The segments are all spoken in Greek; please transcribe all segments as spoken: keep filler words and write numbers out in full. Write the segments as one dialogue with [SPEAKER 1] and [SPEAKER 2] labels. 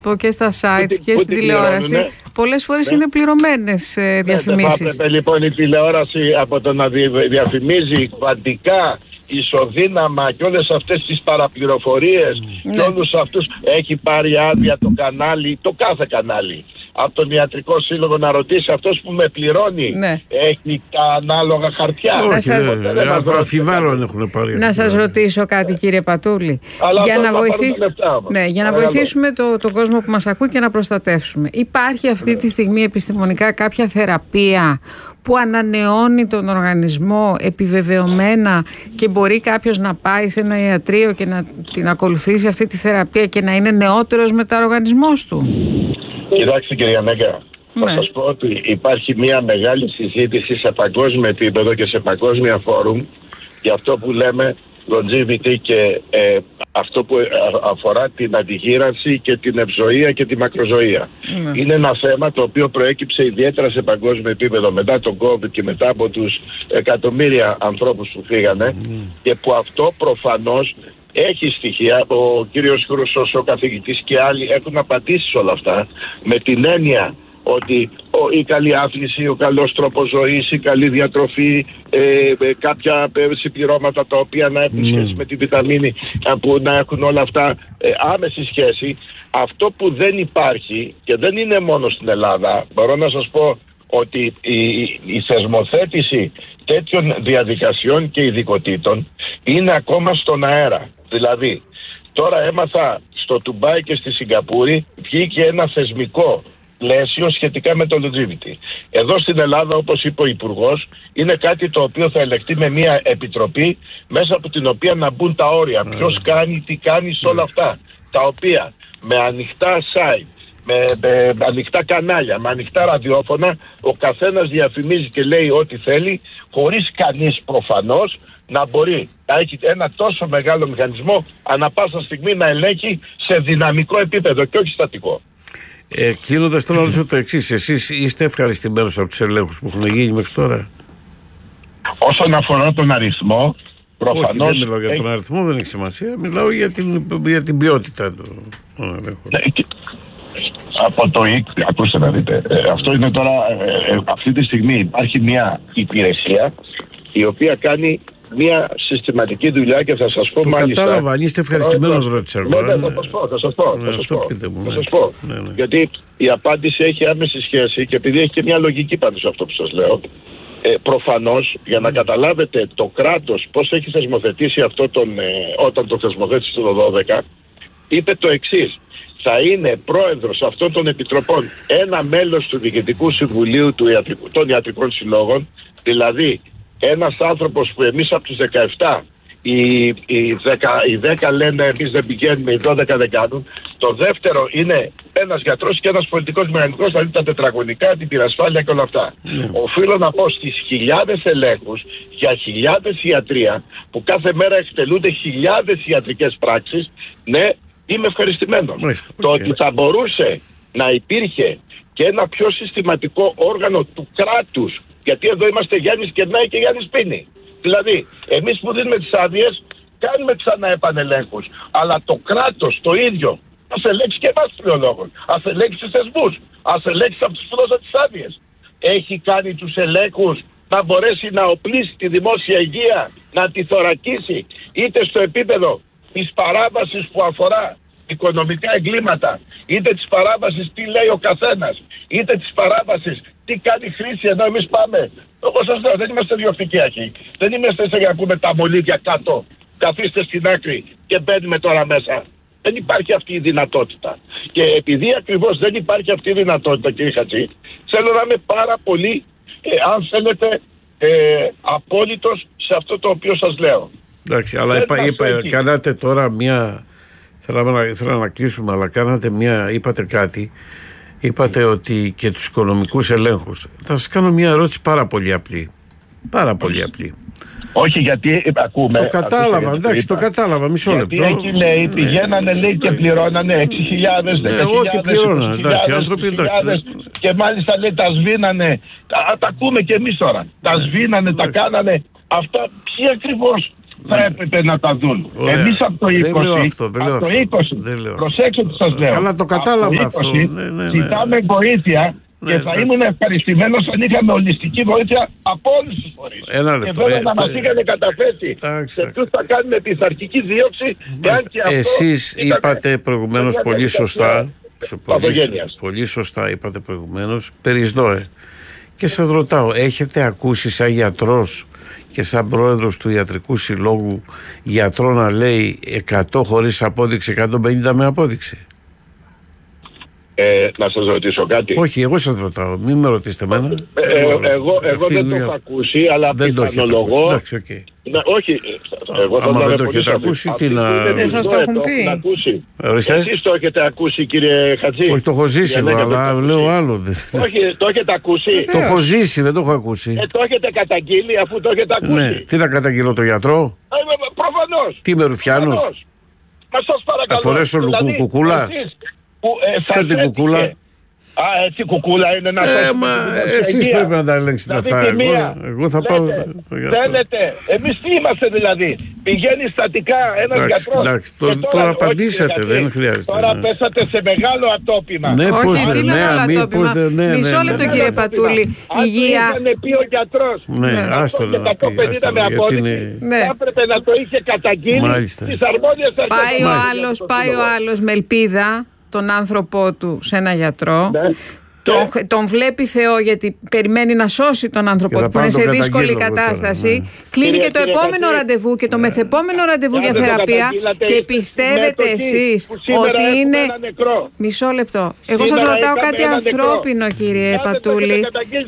[SPEAKER 1] Και στα sites
[SPEAKER 2] που,
[SPEAKER 1] και στην τηλεόραση πολλές φορές ναι. είναι πληρωμένες ε, διαφημίσεις.
[SPEAKER 2] Ναι, έπρεπε λοιπόν η τηλεόραση από το να διαφημίζει κβαντικά, ισοδύναμα και όλες αυτές τις παραπληροφορίες ναι. και όλους αυτούς, έχει πάρει άδεια το κανάλι, το κάθε κανάλι, από τον Ιατρικό Σύλλογο, να ρωτήσει αυτός που με πληρώνει ναι. έχει τα ανάλογα χαρτιά?
[SPEAKER 3] Όχι, να σας... αμφιβάλλον έχουν πάρει.
[SPEAKER 1] Να σας ρωτήσω κάτι, κύριε Πατούλη.
[SPEAKER 2] Αλλά
[SPEAKER 1] για να, βοηθή...
[SPEAKER 2] λεφτά,
[SPEAKER 1] ναι, για να βοηθήσουμε το, τον κόσμο που μας ακούει και να προστατεύσουμε. Υπάρχει αυτή τη στιγμή επιστημονικά κάποια θεραπεία που ανανεώνει τον οργανισμό επιβεβαιωμένα και μπορεί κάποιος να πάει σε ένα ιατρείο και να την ακολουθήσει αυτή τη θεραπεία και να είναι νεότερος μετά ο οργανισμός του?
[SPEAKER 2] Κοιτάξτε, κυρία Μέγκα, ναι. θα σας πω ότι υπάρχει μια μεγάλη συζήτηση σε παγκόσμιο επίπεδο και σε παγκόσμια φόρουμ για αυτό που λέμε longevity και ε, αυτό που αφορά την αντιγύρανση και την ευζοία και τη μακροζωία. Mm. Είναι ένα θέμα το οποίο προέκυψε ιδιαίτερα σε παγκόσμιο επίπεδο μετά τον COVID και μετά από τους εκατομμύρια ανθρώπους που φύγανε mm. και που αυτό προφανώς έχει στοιχεία. Ο κύριος Χρούσος, ο καθηγητής και άλλοι έχουν απαντήσει σε όλα αυτά με την έννοια ότι ο, η καλή άθληση, ο καλός τρόπος ζωής, η καλή διατροφή, ε, ε, κάποια ε, συμπληρώματα τα οποία να έχουν mm. σχέση με τη βιταμίνη, που να έχουν όλα αυτά ε, άμεση σχέση. Αυτό που δεν υπάρχει και δεν είναι μόνο στην Ελλάδα, μπορώ να σας πω ότι η, η θεσμοθέτηση τέτοιων διαδικασιών και ειδικοτήτων είναι ακόμα στον αέρα. Δηλαδή, τώρα έμαθα στο Ντουμπάι και στη Σιγκαπούρη βγήκε ένα θεσμικό πλαίσιο σχετικά με το longevity. Εδώ στην Ελλάδα, όπως είπε ο Υπουργός, είναι κάτι το οποίο θα ελεγχθεί με μια επιτροπή μέσα από την οποία να μπουν τα όρια. Mm. Ποιος κάνει, τι κάνει σε όλα αυτά. Τα οποία με ανοιχτά site, με, με ανοιχτά κανάλια, με ανοιχτά ραδιόφωνα, ο καθένας διαφημίζει και λέει ό,τι θέλει, χωρίς κανείς προφανώς να μπορεί να έχει ένα τόσο μεγάλο μηχανισμό ανά πάσα στιγμή να ελέγχει σε δυναμικό επίπεδο και όχι στατικό.
[SPEAKER 3] Ε, Κλείνοντας, θέλω να ρωτήσω το εξής. Εσείς είστε ευχαριστημένος από τους ελέγχους που έχουν γίνει μέχρι τώρα?
[SPEAKER 2] Όσον αφορά τον αριθμό, προφανώς...
[SPEAKER 3] Όχι, δεν μιλάω για τον αριθμό, δεν έχει σημασία. Μιλάω για την, για την ποιότητα του ελέγχου.
[SPEAKER 2] Ναι, από το ΙΚ, ακούστε να δείτε, ε, αυτό είναι τώρα, ε, ε, αυτή τη στιγμή υπάρχει μια υπηρεσία η οποία κάνει μια συστηματική δουλειά και θα σας πω
[SPEAKER 3] το
[SPEAKER 2] μάλιστα...
[SPEAKER 3] κατάλαβα, αν είστε ευχαριστημένος, ρώτησα.
[SPEAKER 2] Ναι, ναι, θα σας πω, θα σας πω, θα σας πω, θα σας πω. Ναι, ναι. Γιατί η απάντηση έχει άμεση σχέση και επειδή έχει και μια λογική πάνω σε αυτό που σας λέω, ε, προφανώς για να mm. καταλάβετε το κράτος πώς έχει θεσμοθετήσει αυτό τον, ε, όταν το θεσμοθέτησε το δώδεκα, είπε το εξής: θα είναι πρόεδρος αυτών των επιτροπών ένα μέλος του Διοικητικού Συμβουλίου του ιατρικού, των Ιατρικών Συλλόγων, δηλαδή ένας άνθρωπος που εμείς από τους δεκαεπτά, οι, οι, δέκα, οι δέκα λένε εμείς δεν πηγαίνουμε, οι δώδεκα δεν κάνουν. Το δεύτερο είναι ένας γιατρός και ένας πολιτικός μηχανικός, δηλαδή τα τετραγωνικά, την πυρασφάλεια και όλα αυτά. Mm. Οφείλω να πω στις χιλιάδες ελέγχους για χιλιάδες ιατρία που κάθε μέρα εκτελούνται χιλιάδες ιατρικές πράξεις, ναι, είμαι ευχαριστημένος. Mm. Το okay. ότι θα μπορούσε να υπήρχε και ένα πιο συστηματικό όργανο του κράτους, γιατί εδώ είμαστε Γιάννης Κερνάη και Γιάννης Πίνη. Δηλαδή, εμείς που δίνουμε τις άδειες, κάνουμε ξανά επανελέγχους. Αλλά το κράτος το ίδιο, ας ελέγξει και εμάς πλειολόγων, ας ελέγξει τους θεσμούς, ας ελέγξει από τους που δώσαν τις άδειες. Έχει κάνει τους ελέγχους να μπορέσει να οπλίσει τη δημόσια υγεία, να τη θωρακίσει, είτε στο επίπεδο της παράβασης που αφορά οικονομικά εγκλήματα, είτε της παράβασης τι λέει ο καθένας, είτε της παράβασης τι κάνει χρήση, ενώ εμείς πάμε. Όπως σας λέω, δεν είμαστε διοκτικοί αρχή. Δεν είμαστε σε να πούμε τα μολύβια κάτω, καθίστε στην άκρη και μπαίνουμε τώρα μέσα. Δεν υπάρχει αυτή η δυνατότητα. Και επειδή ακριβώς δεν υπάρχει αυτή η δυνατότητα, κύριε Χατζή, θέλω να είμαι πάρα πολύ, ε, αν θέλετε, ε, απόλυτος σε αυτό το οποίο σας λέω.
[SPEAKER 3] Εντάξει, αλλά είπα, είπα, κάνατε τώρα μια... Θέλω να, να κλείσουμε, αλλά κάνατε μια... Είπατε κάτι. Είπατε ότι και τους οικονομικούς ελέγχους. Θα σας κάνω μια ερώτηση πάρα πολύ απλή. Πάρα πολύ απλή.
[SPEAKER 2] Όχι, γιατί ακούμε.
[SPEAKER 3] Το κατάλαβα, εντάξει, το κατάλαβα. Μισό λεπτό.
[SPEAKER 2] Γιατί εκεί λέει, πηγαίνανε λέει και πληρώνανε έξι χιλιάδες, δέκα χιλιάδες.
[SPEAKER 3] Εγώ τι πληρώνανε, εντάξει, άνθρωποι εντάξει.
[SPEAKER 2] Και μάλιστα λέει τα σβήνανε. Τα, τα ακούμε και εμείς τώρα. Τα σβήνανε, τα κάνανε. Αυτά ποιοι ακριβώς θα έπρεπε να τα δουν. Εμείς από το είκοσι, από το είκοσι προσέξτε τι σας λέω.
[SPEAKER 3] Καλά το κατάλαβα αυτό.
[SPEAKER 2] Ζητάμε βοήθεια. Και θα ήμουν ευχαριστημένος αν είχαμε ολιστική βοήθεια από όλους τους φορείς. Και βέβαια να μας είχαν καταθέσει σε ποιους θα κάνουμε πειθαρχική δίωξη.
[SPEAKER 3] Εσείς είπατε προηγουμένως πολύ σωστά, πολύ, πολύ σωστά είπατε προηγουμένως, περισδόε. Και σας ρωτάω, έχετε ακούσει σαν γιατρός και σαν πρόεδρος του Ιατρικού Συλλόγου γιατρό να λέει εκατό χωρίς απόδειξη, εκατόν πενήντα με απόδειξη?
[SPEAKER 2] Ε, να σας ρωτήσω κάτι.
[SPEAKER 3] Όχι, εγώ σας ρωτάω, μην με ρωτήσετε εμένα.
[SPEAKER 2] Ε, ε, εγώ εγώ δεν το έχω ακούσει, αλλά πιθανολογώ.
[SPEAKER 3] Εντάξει, οκ.
[SPEAKER 2] Όχι, εγώ
[SPEAKER 3] θα το δεν το έχετε ακούσει, τι να...
[SPEAKER 1] Δεν σας το έχουν πει.
[SPEAKER 2] Εσείς το έχετε ακούσει, κύριε Χατζή?
[SPEAKER 3] Όχι, το έχω ζήσει εγώ, αλλά λέω άλλο.
[SPEAKER 2] Όχι, το έχετε ακούσει.
[SPEAKER 3] Το έχω ζήσει, δεν το έχω ακούσει.
[SPEAKER 2] Ε, το έχετε καταγγείλει αφού το έχετε ακούσει?
[SPEAKER 3] Ναι, τι να καταγγείλω το γιατρό?
[SPEAKER 2] Προφανώς.
[SPEAKER 3] Τι είμαι Ρουφιάνος?
[SPEAKER 2] Μα σας παρακαλώ.
[SPEAKER 3] Θα φορέσω κουκούλα? Φέρτε κουκούλα.
[SPEAKER 2] Α, έτσι κουκούλα είναι να...
[SPEAKER 3] Ε, μα εσείς πρέπει να τα ελέγξετε αυτά. Εγώ, εγώ θα πάω...
[SPEAKER 2] Θέλετε. Εμείς τι είμαστε δηλαδή? Πηγαίνει στατικά ένας γιατρός.
[SPEAKER 3] Εντάξει, τώρα απαντήσατε, δεν χρειάζεται.
[SPEAKER 2] Τώρα πέσατε σε μεγάλο ατόπιμα.
[SPEAKER 3] Ναι, πώς δεν, ναι, αμή, πώς δεν, ναι,
[SPEAKER 1] μισό λεπτό κύριε Πατούλη. Υγεία.
[SPEAKER 2] Αν το είχαν πει ο γιατρός,
[SPEAKER 3] ναι, άστο να πει,
[SPEAKER 2] εκατόν πενήντα με απόδειξη, θα έπρεπε να το είχε καταγγείλει στις αρμόδιες αρχές.
[SPEAKER 1] Πάει ο άλλος με ελπίδα τον άνθρωπό του σε ένα γιατρό. Ναι. Τον, ναι. τον βλέπει Θεό γιατί περιμένει να σώσει τον άνθρωπό του που είναι σε δύσκολη κατάσταση. Ναι. Κλείνει και το επόμενο ναι. ραντεβού και το ναι. μεθεπόμενο ραντεβού ναι. για θεραπεία και πιστεύετε εσείς ότι είναι... Μισό λεπτό. Εγώ σας ρωτάω κάτι ανθρώπινο, κύριε Πατούλη.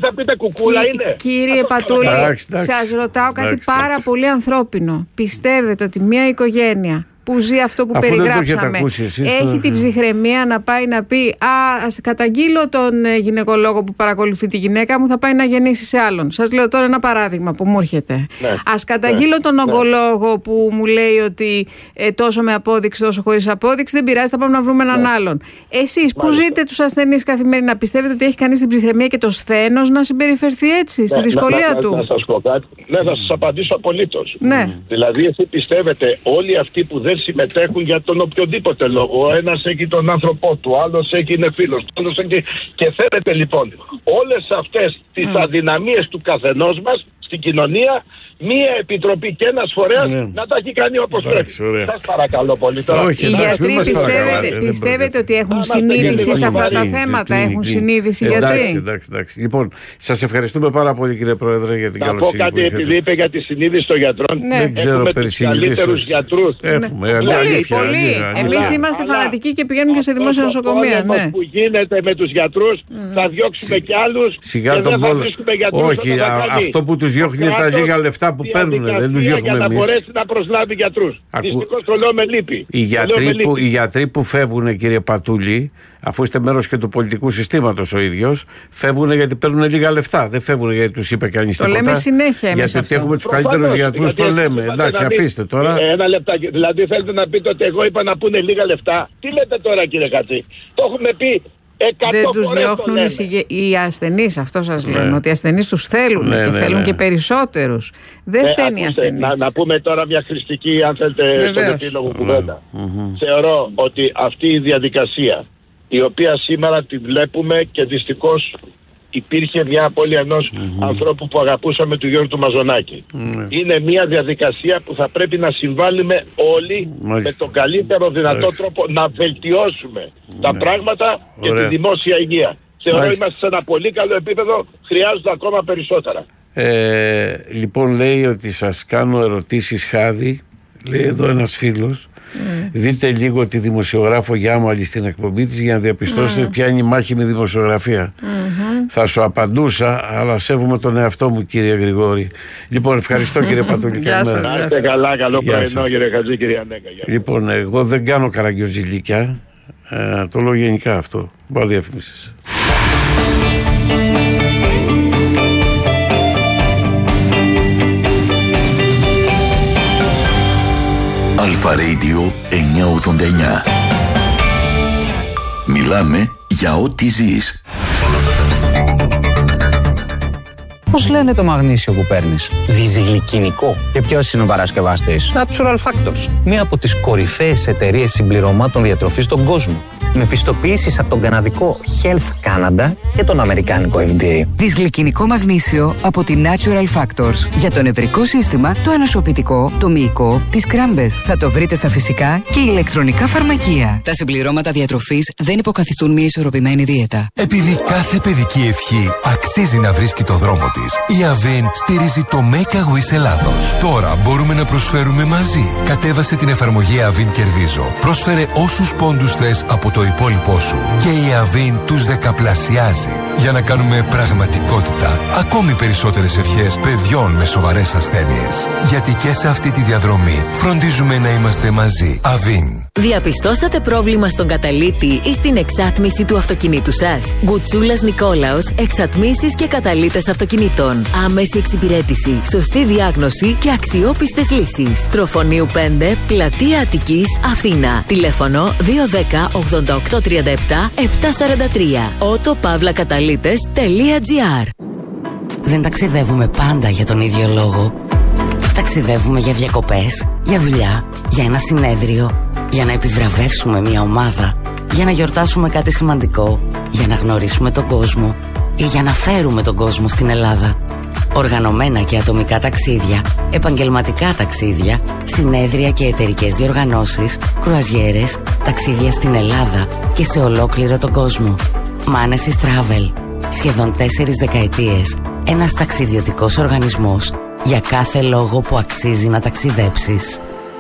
[SPEAKER 1] Κύριε Πατούλη, σας ρωτάω κάτι πάρα πολύ ανθρώπινο. Πιστεύετε ότι μια οικογένεια που ζει αυτό που
[SPEAKER 3] αφού
[SPEAKER 1] περιγράψαμε
[SPEAKER 3] ακούσει, εσείς,
[SPEAKER 1] έχει
[SPEAKER 3] το...
[SPEAKER 1] την ψυχραιμία να πάει να πει «Α, ας καταγγείλω τον γυναικολόγο που παρακολουθεί τη γυναίκα μου, θα πάει να γεννήσει σε άλλον». Σας λέω τώρα ένα παράδειγμα που μου έρχεται. Ναι. Ας καταγγείλω ναι. τον ογκολόγο ναι. που μου λέει ότι ε, τόσο με απόδειξη, τόσο χωρίς απόδειξη, δεν πειράζει, θα πάμε να βρούμε έναν ναι. άλλον. Εσείς που ζείτε τους ασθενείς καθημερινά, πιστεύετε ότι έχει κανείς την ψυχραιμία και το σθένος να συμπεριφερθεί έτσι, ναι. στη δυσκολία
[SPEAKER 2] να,
[SPEAKER 1] του?
[SPEAKER 2] Να, να σας πω κάτι. Ναι, θα σας απαντήσω απολύτως. Ναι. Δηλαδή, εσείς πιστεύετε όλοι αυτοί που δεν συμμετέχουν για τον οποιοδήποτε λόγο. Ο ένας έχει τον άνθρωπό του, ο άλλος έχει είναι φίλος, ο άλλος έχει... Και θέλετε λοιπόν όλες αυτές τις mm. αδυναμίες του καθενός μας στην κοινωνία, μία επιτροπή και ένας φορέας ναι. να τα έχει κάνει όπως πρέπει. Σας παρακαλώ πολύ τώρα.
[SPEAKER 1] Όχι, οι γιατροί πιστεύετε, πιστεύετε ότι έχουν συνείδηση σε αυτά τα θέματα? Έχουν συνείδηση οι γιατροί?
[SPEAKER 3] Εντάξει, εντάξει. Λοιπόν, σας ευχαριστούμε πάρα πολύ κύριε Πρόεδρε για την καλοσύνη.
[SPEAKER 2] Να πω κάτι επειδή είπε για τη συνείδηση των γιατρών.
[SPEAKER 3] Δεν ξέρω περί συνείδησης.
[SPEAKER 2] Καλύτερους γιατρούς.
[SPEAKER 3] Έχουμε.
[SPEAKER 1] Πολύ, πολύ. Εμείς είμαστε φανατικοί και πηγαίνουμε και σε δημόσια νοσοκομεία.
[SPEAKER 2] Που γίνεται με τους γιατρούς θα διώξουμε κι άλλους.
[SPEAKER 3] Σιγά τον πόλεμο. Όχι, αυτό που τους διώχνει τα λίγα λεφτά που παίρνουν, δεν τους διώχνουμε εμείς.
[SPEAKER 2] Για να μπορέσει να προσλάβει γιατρούς. Δυστυχώς το λέω με λύπη.
[SPEAKER 3] Οι γιατροί, που, οι γιατροί που φεύγουν, κύριε Πατούλη, αφού είστε μέρος και του πολιτικού συστήματος ο ίδιος, φεύγουν γιατί παίρνουν λίγα λεφτά. Δεν φεύγουν γιατί τους είπε κανείς τίποτα.
[SPEAKER 1] Το λέμε συνέχεια εμείς.
[SPEAKER 3] Γιατί έχουμε τους καλύτερους γιατρούς, το λέμε. Εντάξει, αφήστε τώρα.
[SPEAKER 2] Ένα λεπτάκι. Δηλαδή θέλετε να πείτε ότι εγώ είπα να πούνε λίγα λεφτά? Τι λέτε τώρα, κύριε Κατσί? Το έχουμε πει.
[SPEAKER 1] Δεν τους διώχνουν οι ασθενείς, αυτό σας λέμε, ναι. ότι οι ασθενείς τους θέλουν ναι, και ναι, θέλουν ναι. και περισσότερους. Δεν ναι, φταίνει οι ασθενείς.
[SPEAKER 2] Να, να πούμε τώρα μια χρηστική, αν θέλετε, στον επίλογο κουβέντα. Mm-hmm. Θεωρώ ότι αυτή η διαδικασία, η οποία σήμερα τη βλέπουμε και δυστυχώς υπήρχε μια απώλεια ενός mm-hmm. ανθρώπου που αγαπούσαμε, του Γιώργου του Μαζονάκη. Mm-hmm. Είναι μια διαδικασία που θα πρέπει να συμβάλλουμε όλοι Μάλιστα. με τον καλύτερο δυνατό Μάλιστα. τρόπο να βελτιώσουμε mm-hmm. τα πράγματα και Ωραία. τη δημόσια υγεία. Θεωρώ Μάλιστα. είμαστε σε ένα πολύ καλό επίπεδο, χρειάζονται ακόμα περισσότερα.
[SPEAKER 3] Ε, λοιπόν, λέει ότι σας κάνω ερωτήσεις χάδι, λέει εδώ ένας φίλος. Mm. Δείτε λίγο τη δημοσιογράφο Γιάμαλη στην εκπομπή της για να διαπιστώσετε mm. ποια είναι η μάχη με δημοσιογραφία. Mm-hmm. Θα σου απαντούσα, αλλά σέβομαι τον εαυτό μου, κύριε Γρηγόρη. Λοιπόν, ευχαριστώ κύριε Πατούλη.
[SPEAKER 2] Γεια σας. Να είστε καλά, καλό πρωινό κύριε Χατζή, κύριε Ανέκα.
[SPEAKER 3] Λοιπόν, εγώ δεν κάνω καραγκιοζηλίκια. Ε, το λέω γενικά αυτό. Πάω διαφημίσεις.
[SPEAKER 4] Αλφα Radio εννιακόσια ογδόντα εννιά. Μιλάμε για ό,τι ζεις.
[SPEAKER 5] Πώς λένε το μαγνήσιο που παίρνεις? Δυσγλυκινικό. Και ποιος είναι ο παρασκευαστής? Natural Factors. Μία από τις κορυφαίες εταιρείες συμπληρωμάτων διατροφής στον κόσμο. Με πιστοποιήσεις από τον καναδικό Health Canada και τον αμερικάνικο εφ ντι έι.
[SPEAKER 6] Δυσγλυκινικό μαγνήσιο από τη Natural Factors. Για το νευρικό σύστημα, το ανοσοποιητικό, το μυϊκό, τις κράμπες. Θα το βρείτε στα φυσικά και ηλεκτρονικά φαρμακεία. Τα συμπληρώματα διατροφής δεν υποκαθιστούν μια ισορροπημένη δίαιτα.
[SPEAKER 7] Επειδή κάθε παιδική ευχή αξίζει να βρίσκει το δρόμο της, η Avin στηρίζει το Make a Wish Ελλάδος. Τώρα μπορούμε να προσφέρουμε μαζί. Κατέβασε την εφαρμογή Avin Κερδίζω. Πρόσφερε όσους πόντους θες από το υπόλοιπό σου. Και η Avin τους δεκαπλασιάζει. Για να κάνουμε πραγματικότητα ακόμη περισσότερες ευχές παιδιών με σοβαρές ασθένειες. Γιατί και σε αυτή τη διαδρομή φροντίζουμε να είμαστε μαζί. Avin.
[SPEAKER 8] Διαπιστώσατε πρόβλημα στον καταλύτη ή στην εξάτμιση του αυτοκινήτου σας? Γκουτσούλας Νικόλαος, εξατμίσεις και καταλύτες αυτοκινήτων. Άμεση εξυπηρέτηση, σωστή διάγνωση και αξιόπιστες λύσεις. Τροφονίου πέντε, Πλατεία Αττικής, Αθήνα. Τηλέφωνο δύο ένα μηδέν ογδόντα οκτώ τριάντα επτά επτακόσια σαράντα τρία. ότο παύλα καταλύτες τελεία τζι άρ.
[SPEAKER 9] Δεν ταξιδεύουμε πάντα για τον ίδιο λόγο. Ταξιδεύουμε για διακοπές, για δουλειά, για ένα συνέδριο, για να επιβραβεύσουμε μια ομάδα, για να γιορτάσουμε κάτι σημαντικό, για να γνωρίσουμε τον κόσμο ή για να φέρουμε τον κόσμο στην Ελλάδα. Οργανωμένα και ατομικά ταξίδια, επαγγελματικά ταξίδια, συνέδρια και εταιρικές διοργανώσεις, κρουαζιέρες, ταξίδια στην Ελλάδα και σε ολόκληρο τον κόσμο. Manesis Travel. Σχεδόν τέσσερις δεκαετίες. Ένας ταξιδιωτικός οργανισμός για κάθε λόγο που αξίζει να ταξιδέψεις.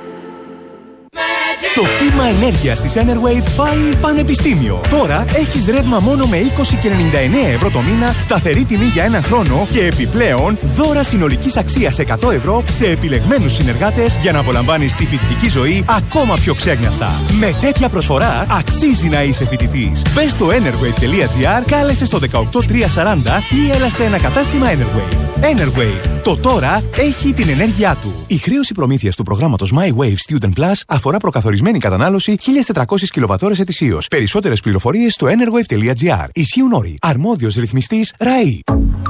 [SPEAKER 10] Το κύμα ενέργειας της Enerwave πάει πανεπιστήμιο. Τώρα έχεις ρεύμα μόνο με είκοσι και ενενήντα εννέα ευρώ το μήνα, σταθερή τιμή για ένα χρόνο και επιπλέον δώρα συνολικής αξίας εκατό ευρώ σε επιλεγμένους συνεργάτες για να απολαμβάνεις τη φοιτητική ζωή ακόμα πιο ξέγνιαστα. Με τέτοια προσφορά αξίζει να είσαι φοιτητής. Μπες στο enerwave τελεία τζι άρ, κάλεσε στο δεκαοκτώ τριακόσια σαράντα ή έλα σε ένα κατάστημα Enerwave. Enerwave. Το τώρα έχει την ενέργειά του. Η χρέωση προμήθειας του προγράμματος My Wave Student Plus αφορά προκαθορισμένη κατανάλωση χίλιες τετρακόσιες κιλοβατώρες ετησίως. Περισσότερες πληροφορίες στο enerwave τελεία τζι άρ. Ισχύουν όροι. Αρμόδιος ρυθμιστής ΡΑΗ.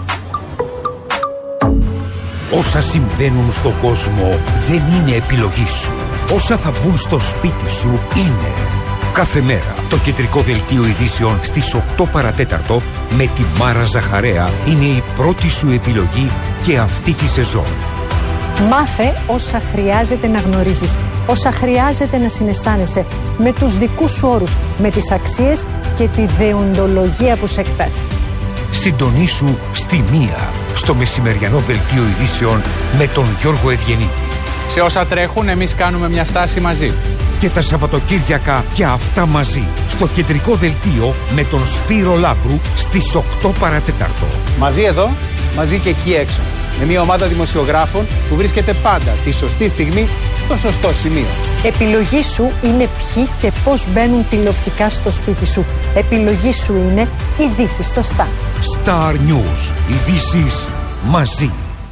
[SPEAKER 11] Όσα συμβαίνουν στον κόσμο δεν είναι επιλογή σου. Όσα θα μπουν στο σπίτι σου είναι. Κάθε μέρα το κεντρικό δελτίο ειδήσεων στις οκτώ παρατέταρτο με τη Μάρα Ζαχαρέα είναι η πρώτη σου επιλογή και αυτή τη σεζόν.
[SPEAKER 12] Μάθε όσα χρειάζεται να γνωρίζεις, όσα χρειάζεται να συναισθάνεσαι, με τους δικούς σου όρους, με τις αξίες και τη δεοντολογία που σε εκφράζει.
[SPEAKER 11] Συντονίσου στη μία, στο μεσημεριανό δελτίο ειδήσεων με τον Γιώργο Ευγενίδη.
[SPEAKER 13] Σε όσα τρέχουν εμείς κάνουμε μια στάση μαζί.
[SPEAKER 11] Και τα Σαββατοκύριακα και αυτά μαζί, στο κεντρικό δελτίο με τον Σπύρο Λάμπρου στις οκτώ παρατέταρτο.
[SPEAKER 14] Μαζί εδώ, μαζί και εκεί έξω. Με μια ομάδα δημοσιογράφων που βρίσκεται πάντα τη σωστή στιγμή στο σωστό σημείο.
[SPEAKER 12] Επιλογή σου είναι ποιοι και πώς μπαίνουν τηλεοπτικά στο σπίτι σου. Επιλογή σου είναι ειδήσεις στο Star.
[SPEAKER 11] Star News. Ειδήσεις μαζί.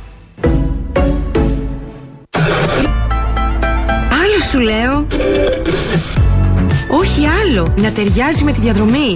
[SPEAKER 15] Άλλο σου λέω. Όχι άλλο. Να ταιριάζει με τη διαδρομή.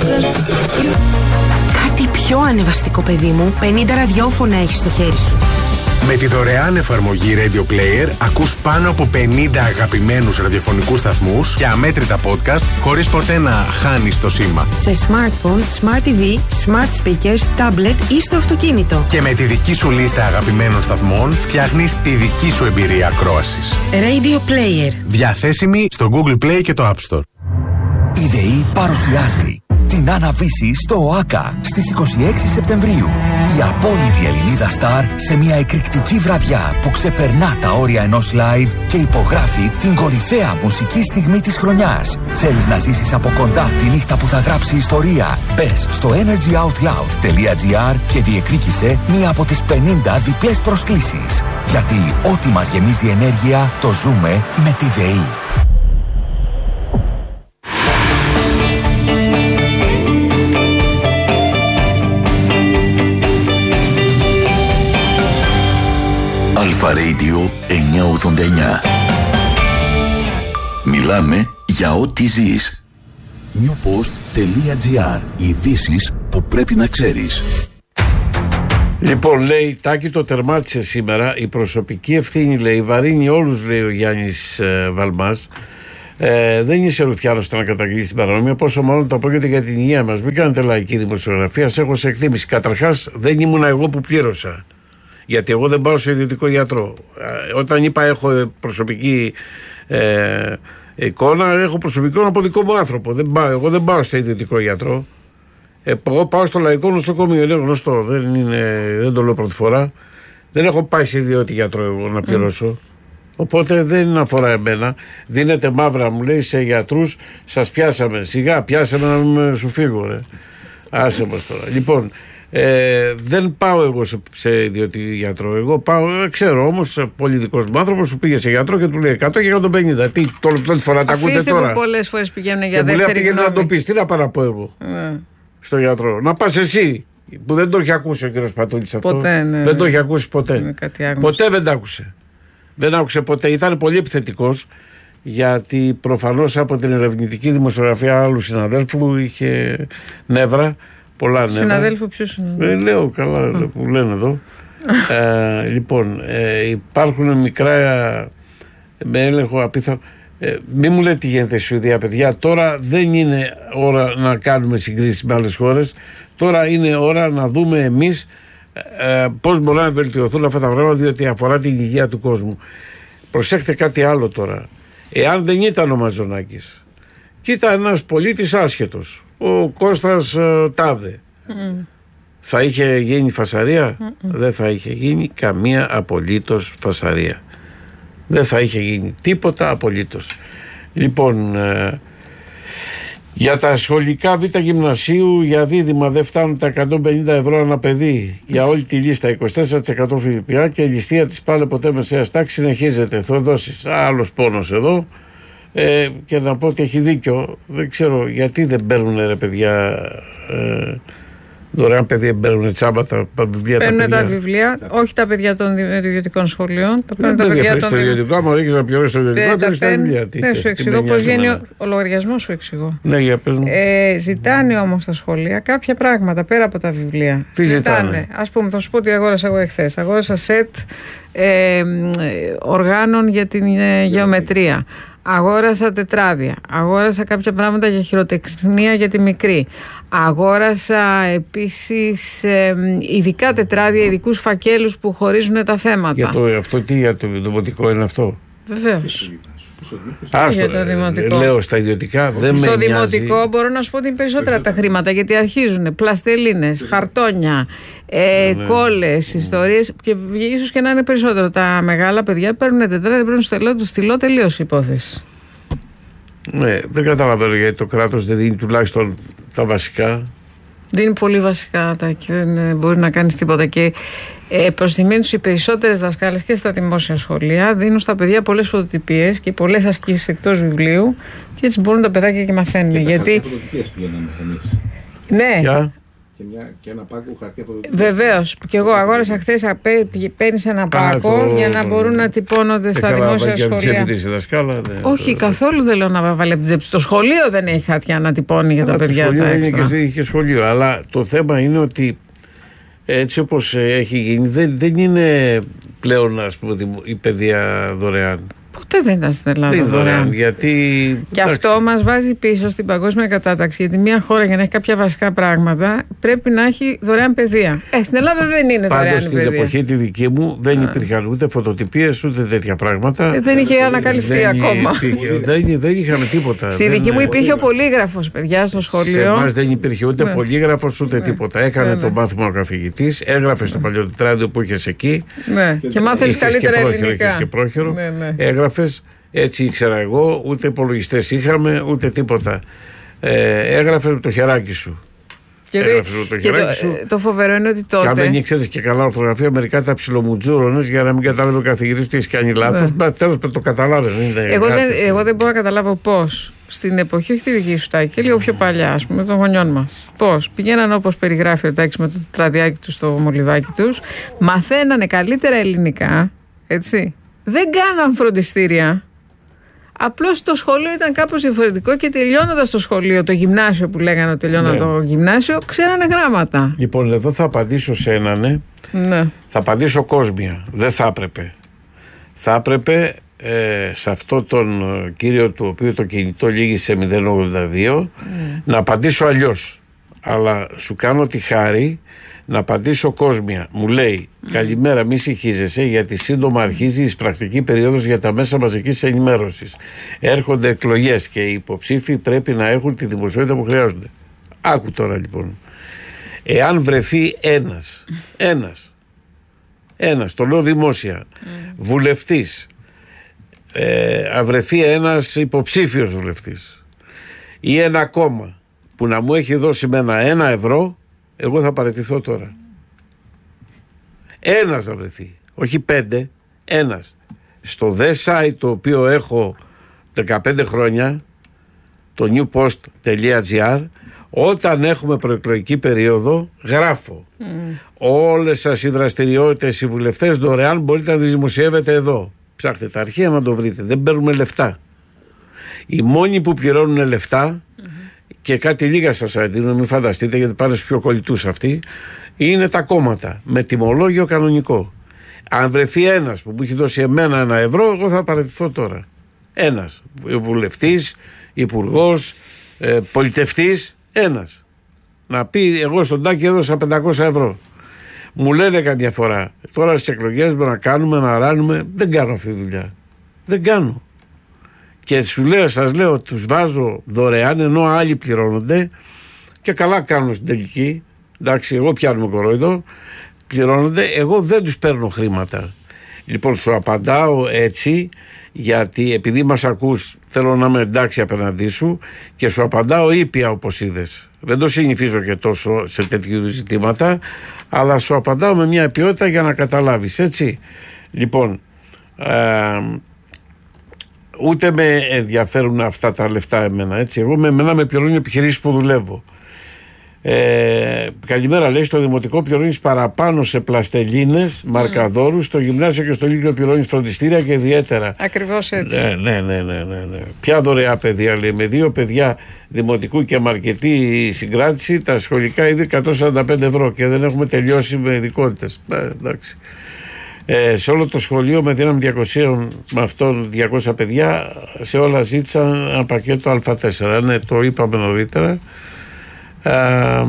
[SPEAKER 15] Κάτι πιο ανεβαστικό, παιδί μου. πενήντα ραδιόφωνα έχεις στο χέρι σου.
[SPEAKER 16] Με τη δωρεάν εφαρμογή Radio Player ακούς πάνω από πενήντα αγαπημένους ραδιοφωνικούς σταθμούς και αμέτρητα podcast χωρίς ποτέ να χάνεις το σήμα.
[SPEAKER 15] Σε smartphone, smart τι βι, smart speakers, tablet ή στο αυτοκίνητο.
[SPEAKER 16] Και με τη δική σου λίστα αγαπημένων σταθμών φτιάχνεις τη δική σου εμπειρία ακρόασης.
[SPEAKER 15] Radio Player.
[SPEAKER 16] Διαθέσιμη στο Google Play και το App Store.
[SPEAKER 7] Η ΔΕΗ παρουσιάζει την Άναβίση στο ΟΑΚΑ στις είκοσι έξι Σεπτεμβρίου. Η απόλυτη Ελληνίδα Σταρ σε μια εκρηκτική βραδιά που ξεπερνά τα όρια ενός live και υπογράφει την κορυφαία μουσική στιγμή της χρονιάς. Θέλεις να ζήσεις από κοντά τη νύχτα που θα γράψει ιστορία? Μπες στο energyoutloud τελεία τζι άρ και διεκδίκησε μία από τις πενήντα διπλές προσκλήσεις. Γιατί ό,τι μας γεμίζει ενέργεια το ζούμε με τη ΔΕΗ.
[SPEAKER 4] Αλφα Radio εννιακόσια ογδόντα εννιά. Μιλάμε για ό,τι ζεις. newpost τελεία τζι άρ. Ειδήσεις που πρέπει να ξέρεις.
[SPEAKER 3] Λοιπόν, λέει, Τάκη, το τερμάτισε σήμερα. Η προσωπική ευθύνη, λέει, βαρύνει όλους, λέει ο Γιάννης ε, Βαλμάς. Ε, δεν είσαι ρουφιάνος να καταγγείλεις την παρανομία, πόσο μάλλον το απόγειται για την υγεία μας. Μην κάνετε λαϊκή δημοσιογραφία, σε έχω σε εκτίμηση. Καταρχάς, δεν ήμουν εγώ που πλήρωσα. Γιατί εγώ δεν πάω σε ιδιωτικό γιατρό. Ε, όταν είπα έχω προσωπική ε, εικόνα, έχω προσωπικό από δικό μου άνθρωπο. Δεν πάω, εγώ δεν πάω σε ιδιωτικό γιατρό. Ε, εγώ πάω στο λαϊκό νοσοκομείο. Είναι γνωστό. Δεν, είναι, δεν το λέω πρώτη φορά. Δεν έχω πάει σε ιδιωτικό γιατρό εγώ να πληρώσω. Mm. Οπότε δεν αφορά εμένα. Δίνετε μαύρα, μου λέει, σε γιατρούς. Σας πιάσαμε. Σιγά, πιάσαμε να μην σου φύγω. Ρε. Άσε μας τώρα. Λοιπόν, ε, δεν πάω εγώ σε, σε ιδιωτικό γιατρό. Εγώ πάω, ξέρω όμως, πολύ δικός μου άνθρωπος που πήγε σε γιατρό και του λέει εκατό και εκατόν πενήντα. Τι, πρώτη φορά τα ακούτε τώρα.
[SPEAKER 1] Αφήστε που πολλές φορές πηγαίνουν για
[SPEAKER 3] και
[SPEAKER 1] δεύτερη
[SPEAKER 3] γνώμη.
[SPEAKER 1] γνώμη.
[SPEAKER 3] Να το πεις, τι να παραπώ εγώ mm. στο γιατρό. Να πας εσύ, που δεν το έχει ακούσει ο κύριος Πατούλης αυτό.
[SPEAKER 1] Ποτέ, ναι.
[SPEAKER 3] Δεν το έχει ακούσει ποτέ. Ποτέ δεν το άκουσε. Δεν άκουσε ποτέ. Ήταν πολύ επιθετικός, γιατί προφανώς από την ερευνητική δημοσιογραφία άλλου συναδέλφου είχε νεύρα. Πολλά νεύρα.
[SPEAKER 1] Συναδέλφου, ποιος συναδέλφου?
[SPEAKER 3] Ε, λέω καλά mm. που λένε εδώ. ε, λοιπόν, ε, υπάρχουν μικρά με έλεγχο απίθανο. Ε, μην μου λέτε τι γίνεται στη Σουηδία, παιδιά. Τώρα δεν είναι ώρα να κάνουμε συγκρίσεις με άλλες χώρες. Τώρα είναι ώρα να δούμε εμείς ε, πώς μπορούν να βελτιωθούν αυτά τα πράγματα, διότι αφορά την υγεία του κόσμου. Προσέχτε κάτι άλλο τώρα. Εάν δεν ήταν ο Μαζονάκης και ήταν ένας πολίτης άσχετος, ο Κώστας ε, Τάδε, mm. θα είχε γίνει φασαρία? Mm-mm. Δεν θα είχε γίνει καμία απολύτως φασαρία. Δεν θα είχε γίνει τίποτα απολύτως. Λοιπόν, ε, για τα σχολικά β' γυμνασίου για δίδυμα δεν φτάνουν τα εκατόν πενήντα ευρώ ανά παιδί. Για όλη τη λίστα είκοσι τέσσερα τοις εκατό ΦΠΑ και η ληστεία της πάλι ποτέ μεσαίας τάξης συνεχίζεται. Θεοδόσης, άλλος πόνος εδώ. Ε, και να πω ότι έχει δίκιο. Δεν ξέρω γιατί δεν παίρνουν, ρε παιδιά, ε, δωρεάν παιδιά, παίρνουν τσάμπα τα βιβλία.
[SPEAKER 1] Παίρνουν
[SPEAKER 3] τα,
[SPEAKER 1] τα βιβλία, όχι τα παιδιά των ιδιωτικών σχολείων. Τα παίρνουν τα παιδιά των
[SPEAKER 3] ιδιωτικών. Άμα δεν έχει να πληρώσει το ιδιωτικό, παίρνει τα βιβλία.
[SPEAKER 1] Ναι, σου εξηγώ πώς βγαίνει ο λογαριασμός, σου εξηγώ.
[SPEAKER 3] Ναι, για πες μου.
[SPEAKER 1] Ε, ζητάνε όμως τα σχολεία κάποια πράγματα πέρα από τα βιβλία.
[SPEAKER 3] Τι ζητάνε?
[SPEAKER 1] Ας πούμε, θα σου πω ότι αγόρασα εγώ εχθές. Αγόρασα σετ ε, οργάνων για την ε, γεωμετρία. Αγόρασα τετράδια, αγόρασα κάποια πράγματα για χειροτεχνία για τη μικρή. Αγόρασα επίσης ε, ειδικά τετράδια, ειδικούς φακέλους που χωρίζουν τα θέματα.
[SPEAKER 3] Για το, αυτό τι, για το δημοτικό είναι αυτό?
[SPEAKER 1] Βεβαίως.
[SPEAKER 3] Α,
[SPEAKER 1] για το δημοτικό.
[SPEAKER 3] Λέω στα ιδιωτικά δεν
[SPEAKER 1] στο
[SPEAKER 3] με
[SPEAKER 1] δημοτικό νοιάζει. Μπορώ να σου πω ότι είναι περισσότερα τα χρήματα, γιατί αρχίζουν πλαστελίνες, χαρτόνια, ε, ναι, κόλλες, ναι, ιστορίες, και ίσως και να είναι περισσότερο. Τα μεγάλα παιδιά παίρνουν τετράδια, δεν παίρνουν στο στυλό, τελείωσε η υπόθεση.
[SPEAKER 3] Ναι, δεν καταλαβαίνω γιατί το κράτος δεν δίνει τουλάχιστον τα βασικά.
[SPEAKER 1] Δίνει πολύ βασικά τα και δεν μπορεί να κάνει τίποτα. Και ε, προς τιμή τους οι περισσότερες δασκάλες και στα δημόσια σχολεία δίνουν στα παιδιά πολλές φωτοτυπίες και πολλές ασκήσεις εκτός βιβλίου, και έτσι μπορούν τα παιδάκια και μαθαίνουν.
[SPEAKER 17] Και
[SPEAKER 1] γιατί...
[SPEAKER 17] τα φωτοτυπίες πηγαίναμε εμείς.
[SPEAKER 1] Ναι.
[SPEAKER 3] Yeah.
[SPEAKER 17] Και, μια, και ένα πάκο χαρτί από το...
[SPEAKER 1] Βεβαίως. Και εγώ αγόρασα χθες, παίρνεις ένα πάκο Α, για να το... μπορούν να τυπώνονται στα δημόσια σχολεία.
[SPEAKER 3] Δασκάλα, ναι,
[SPEAKER 1] όχι,
[SPEAKER 3] το...
[SPEAKER 1] καθόλου δεν λέω να βάλει από την τσέπη. Το σχολείο δεν έχει χαρτιά να τυπώνει για Α, τα παιδιά τα έξτρα.
[SPEAKER 3] Δεν είχε σχολείο. Αλλά το θέμα είναι ότι έτσι όπως έχει γίνει, δεν, δεν είναι πλέον, ας πούμε, η παιδεία δωρεάν.
[SPEAKER 1] Ποτέ δεν ήταν στην Ελλάδα
[SPEAKER 3] δεν δωρεάν. Γιατί...
[SPEAKER 1] Και εντάξει, αυτό μας βάζει πίσω στην παγκόσμια κατάταξη. Γιατί μια χώρα για να έχει κάποια βασικά πράγματα πρέπει να έχει δωρεάν παιδεία. Ε, στην Ελλάδα δεν είναι
[SPEAKER 3] πάντως,
[SPEAKER 1] δωρεάν παιδεία.
[SPEAKER 3] Στην εποχή τη δική μου δεν Α. υπήρχαν ούτε φωτοτυπίες ούτε τέτοια πράγματα.
[SPEAKER 1] Ε, δεν είχε ανακαλυφθεί
[SPEAKER 3] δεν
[SPEAKER 1] ακόμα.
[SPEAKER 3] Υπήρχε, δεν, δεν είχαμε τίποτα.
[SPEAKER 1] Στη δική μου υπήρχε ο πολύγραφος, παιδιά, στο σχολείο.
[SPEAKER 3] Σε εμάς δεν υπήρχε ούτε ναι. πολύγραφος ούτε ναι. τίποτα. Έκανε ναι, ναι. το μάθημα ο καθηγητής, έγραφε στο παλιό τετράδιο που είχε εκεί.
[SPEAKER 1] Ναι. Και μάθαινες καλύτερα ελληνικά.
[SPEAKER 3] Και πρόχειρο, έγραφες. Έτσι ήξερα εγώ, ούτε υπολογιστές είχαμε, ούτε τίποτα. Ε, έγραφε με το χεράκι σου.
[SPEAKER 1] Και, έγραφε με το, χεράκι το, σου. Το φοβερό είναι ότι τότε.
[SPEAKER 3] Και αν δεν ήξερες και καλά ορθογραφία, μερικά τα ψιλομουτζούρωνες για να μην καταλάβει ο καθηγητής ότι έχει κάνει λάθος. Ναι. Τέλος το καταλάβαινε.
[SPEAKER 1] Εγώ, δεν, εγώ δεν μπορώ να καταλάβω πώς στην εποχή, όχι τη δική σου Τάκη, λίγο πιο παλιά, ας πούμε, των γονιών μας. Πώς πηγαίναν όπως περιγράφει ο Τάκης με το τετραδιάκι του στο μολυβάκι τους, μαθαίνανε καλύτερα ελληνικά, έτσι. Δεν κάναν φροντιστήρια. Απλώς το σχολείο ήταν κάπως διαφορετικό και τελειώνοντας το σχολείο, το γυμνάσιο που λέγανε ότι τελειώνα ναι. το γυμνάσιο, ξέρανε γράμματα.
[SPEAKER 3] Λοιπόν, εδώ θα απαντήσω σε έναν
[SPEAKER 1] Ναι.
[SPEAKER 3] Θα απαντήσω κόσμια. Δεν θα έπρεπε. Θα έπρεπε ε, σε αυτό τον κύριο του οποίου το κινητό λύγει σε μηδέν ογδόντα δύο mm. να απαντήσω αλλιώς. Αλλά σου κάνω τη χάρη να απαντήσω κόσμια. Μου λέει mm. καλημέρα, μη συγχύζεσαι γιατί σύντομα αρχίζει η πρακτική περίοδος για τα μέσα μαζικής ενημέρωσης. Έρχονται εκλογές και οι υποψήφοι πρέπει να έχουν τη δημοσιότητα που χρειάζονται. Άκου τώρα λοιπόν. Εάν βρεθεί ένας, ένας, ένας, το λέω δημόσια, mm. βουλευτής, ε, βρεθεί ένας υποψήφιος βουλευτής ή ένα κόμμα που να μου έχει δώσει με ένα, ένα ευρώ, εγώ θα παραιτηθώ τώρα. Ένας θα βρεθεί, όχι πέντε, ένας. Στο δε site το οποίο έχω δεκαπέντε χρόνια, το newpost.gr, όταν έχουμε προεκλογική περίοδο, γράφω mm. όλες σας οι δραστηριότητες, οι βουλευτές δωρεάν μπορείτε να τις δημοσιεύετε εδώ. Ψάχτε τα αρχεία να το βρείτε, δεν παίρνουμε λεφτά. Οι μόνοι που πληρώνουν λεφτά mm-hmm. και κάτι λίγα σας αντίνω, μην φανταστείτε γιατί πάνε στους πιο κολλητούς αυτοί, είναι τα κόμματα με τιμολόγιο κανονικό. Αν βρεθεί ένας που μου έχει δώσει εμένα ένα ευρώ, εγώ θα παραιτηθώ τώρα. Ένας βουλευτής, υπουργός, ε, πολιτευτής, ένας. Να πει εγώ στον Τάκη έδωσα πεντακόσια ευρώ. Μου λένε καμιά φορά, τώρα στις εκλογές μου να κάνουμε, να ράνουμε, δεν κάνω αυτή τη δουλειά. Δεν κάνω. Και σου λέω, σας λέω, τους βάζω δωρεάν ενώ άλλοι πληρώνονται και καλά κάνουν στην τελική. Εντάξει, εγώ πιάνουμε κορόιδο, πληρώνονται, εγώ δεν τους παίρνω χρήματα. Λοιπόν, σου απαντάω έτσι, γιατί επειδή μας ακούς θέλω να είμαι εντάξει απέναντί σου και σου απαντάω ήπια όπως είδες. Δεν το συνηθίζω και τόσο σε τέτοιου ζητήματα, αλλά σου απαντάω με μια ποιότητα για να καταλάβεις, έτσι. Λοιπόν, ε, ούτε με ενδιαφέρουν αυτά τα λεφτά εμένα, έτσι. Εγώ με εμένα με πληρώνει επιχειρήσεις που δουλεύω. Ε, καλημέρα, λέει, στο δημοτικό πληρώνεις παραπάνω σε πλαστελίνες, mm. μαρκαδόρους, στο γυμνάσιο και στο λύκειο πληρώνεις φροντιστήρια και ιδιαίτερα.
[SPEAKER 1] Ακριβώς έτσι.
[SPEAKER 3] Ναι, ναι, ναι, ναι, ναι, ναι. Ποια δωρεά παιδεία, λέει, με δύο παιδιά δημοτικού και μαρκετή συγκράτηση, τα σχολικά ήδη εκατόν σαράντα πέντε ευρώ και δεν έχουμε τελειώσει με ειδικότητες. Ε, εντάξει. Ε, σε όλο το σχολείο με δύναμη διακόσια με αυτόν διακόσια παιδιά, σε όλα ζήτησαν ένα πακέτο Α τέσσερα. Ναι, το είπαμε νωρίτερα. Uh,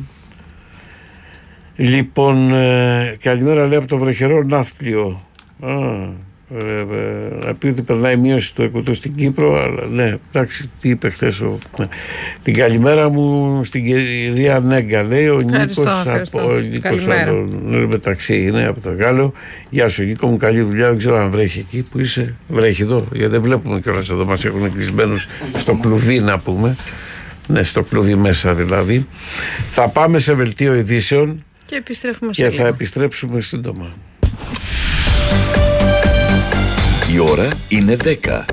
[SPEAKER 3] λοιπόν, ε, καλημέρα, λέει, από το βροχερό Ναύπλιο. Ah, ε, ε, να πει ότι περνάει μείωση του εκοτού στην Κύπρο, αλλά ναι, εντάξει, τι είπε χθες ο, ναι. Την καλημέρα μου στην κυρία Νέγκα, λέει, ο Νίκος από, ο Νίκος από, ναι, μεταξύ, είναι από το Γάλλο. Γεια σου Νίκο μου, καλή δουλειά, δεν ξέρω αν βρέχει εκεί που είσαι. Βρέχει εδώ, γιατί δεν βλέπουμε κιόλας εδώ, μας έχουν κλεισμένους στο κλουβί να πούμε. Ναι, στο κλουβί μέσα δηλαδή. Θα πάμε σε βελτίο ειδήσεων
[SPEAKER 1] και, επιστρέφουμε σε
[SPEAKER 3] και
[SPEAKER 1] λίγο.
[SPEAKER 3] θα επιστρέψουμε σύντομα.
[SPEAKER 4] Η ώρα είναι δέκα.